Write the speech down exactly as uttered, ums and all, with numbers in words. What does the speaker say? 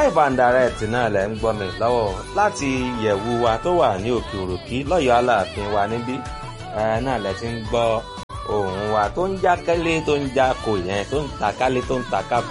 live and direct náà lẹ̀ ń gbọ́ mi lọ́wọ́ láti yẹ̀wù wa tó wà ní òkè òròkí lọ́yọ̀ọ́ aláàfin wa níbí náà lẹ̀ ti ń gbọ́ ohùn wa tó ń já kẹ́lé tó ń já kò yẹn tó ń ta kálé tó ń ta kápò.